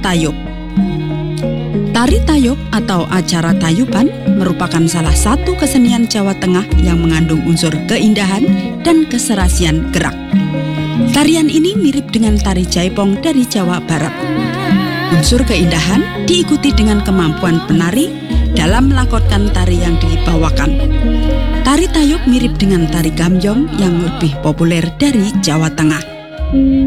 Tayub. Tari Tayub atau acara tayuban merupakan salah satu kesenian Jawa Tengah yang mengandung unsur keindahan dan keserasian gerak. Tarian ini mirip dengan tari jaipong dari Jawa Barat. Unsur keindahan diikuti dengan kemampuan penari dalam melakotkan tari yang dibawakan. Tari Tayub mirip dengan tari gambyong yang lebih populer dari Jawa Tengah.